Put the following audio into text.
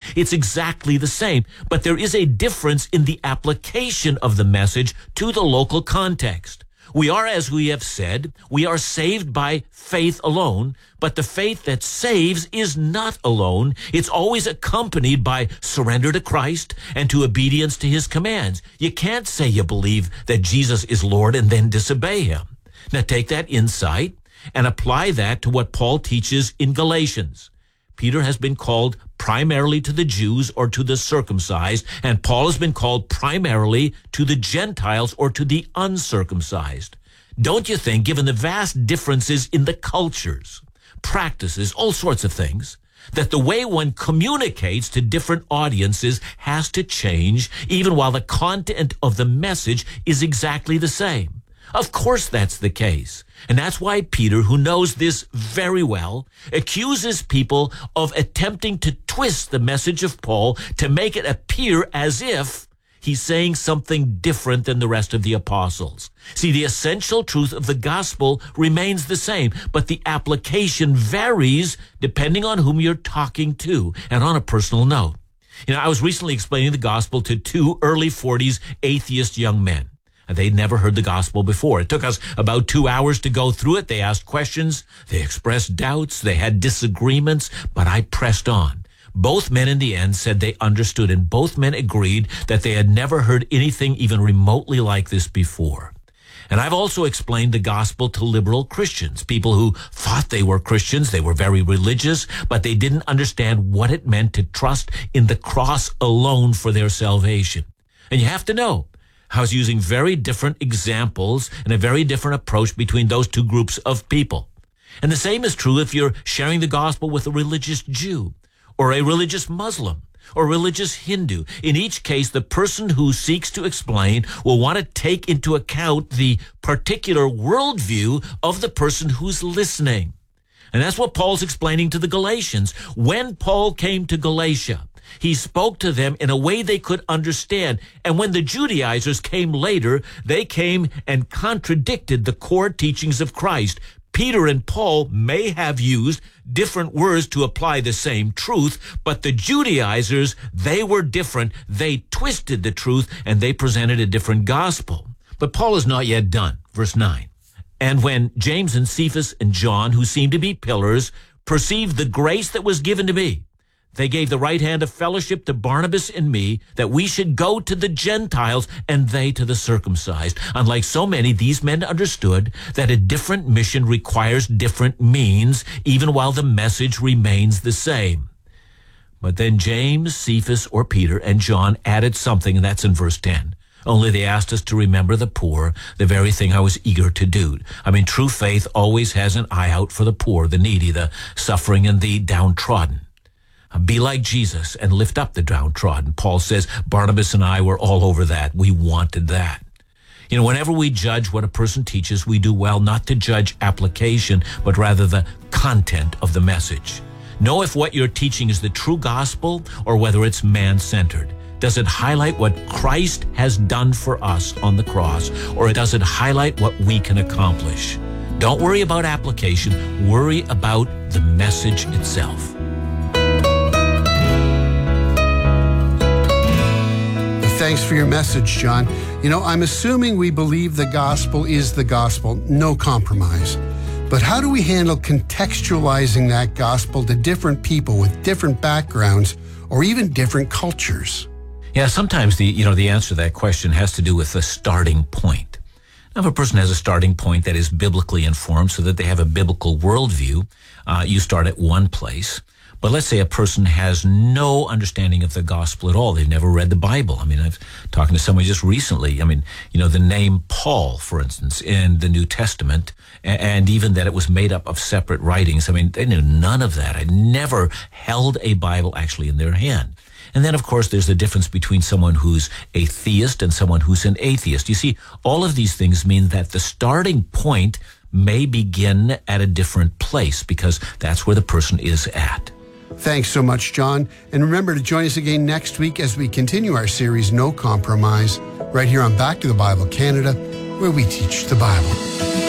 It's exactly the same, but there is a difference in the application of the message to the local context. We are, as we have said, we are saved by faith alone, but the faith that saves is not alone. It's always accompanied by surrender to Christ and to obedience to his commands. You can't say you believe that Jesus is Lord and then disobey him. Now take that insight and apply that to what Paul teaches in Galatians. Peter has been called primarily to the Jews or to the circumcised, and Paul has been called primarily to the Gentiles or to the uncircumcised. Don't you think, given the vast differences in the cultures, practices, all sorts of things, that the way one communicates to different audiences has to change, even while the content of the message is exactly the same? Of course that's the case. And that's why Peter, who knows this very well, accuses people of attempting to twist the message of Paul to make it appear as if he's saying something different than the rest of the apostles. See, the essential truth of the gospel remains the same, but the application varies depending on whom you're talking to and on a personal note. I was recently explaining the gospel to two early 40s atheist young men. They'd never heard the gospel before. It took us about 2 hours to go through it. They asked questions. They expressed doubts. They had disagreements, but I pressed on. Both men in the end said they understood, and both men agreed that they had never heard anything even remotely like this before. And I've also explained the gospel to liberal Christians, people who thought they were Christians. They were very religious, but they didn't understand what it meant to trust in the cross alone for their salvation. And you have to know, I was using very different examples and a very different approach between those two groups of people. And the same is true if you're sharing the gospel with a religious Jew or a religious Muslim or religious Hindu. In each case, the person who seeks to explain will want to take into account the particular worldview of the person who's listening. And that's what Paul's explaining to the Galatians. When Paul came to Galatia, he spoke to them in a way they could understand. And when the Judaizers came later, they came and contradicted the core teachings of Christ. Peter and Paul may have used different words to apply the same truth, but the Judaizers, they were different. They twisted the truth and they presented a different gospel. But Paul is not yet done. Verse 9. And when James and Cephas and John, who seemed to be pillars, perceived the grace that was given to me, they gave the right hand of fellowship to Barnabas and me, that we should go to the Gentiles and they to the circumcised. Unlike so many, these men understood that a different mission requires different means, even while the message remains the same. But then James, Cephas, or Peter, and John added something, and that's in verse 10. Only they asked us to remember the poor, the very thing I was eager to do. True faith always has an eye out for the poor, the needy, the suffering, and the downtrodden. Be like Jesus and lift up the downtrodden. Paul says Barnabas and I were all over that. We wanted that. Whenever we judge what a person teaches, we do well not to judge application, but rather the content of the message. Know if what you're teaching is the true gospel or whether it's man-centered. Does it highlight what Christ has done for us on the cross, or does it highlight what we can accomplish? Don't worry about application. Worry about the message itself. Thanks for your message, John. I'm assuming we believe the gospel is the gospel, no compromise. But how do we handle contextualizing that gospel to different people with different backgrounds or even different cultures? Yeah, sometimes the answer to that question has to do with the starting point. Now, if a person has a starting point that is biblically informed so that they have a biblical worldview, you start at one place. But let's say a person has no understanding of the gospel at all. They've never read the Bible. I've talking to someone just recently. The name Paul, for instance, in the New Testament, and even that it was made up of separate writings. They knew none of that. I never held a Bible actually in their hand. And then, of course, there's the difference between someone who's a theist and someone who's an atheist. You see, all of these things mean that the starting point may begin at a different place because that's where the person is at. Thanks so much, John. And remember to join us again next week as we continue our series, No Compromise, right here on Back to the Bible Canada, where we teach the Bible.